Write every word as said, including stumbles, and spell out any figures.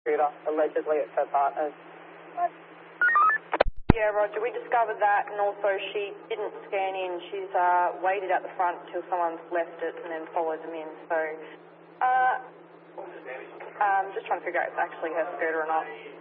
scooter. Allegedly, it's her partner's. Yeah, Roger, we discovered that, and also she didn't scan in. She's uh, waited out the front till someone's left it and then followed them in. So, uh, um, just trying to figure out if it's actually her scooter or not.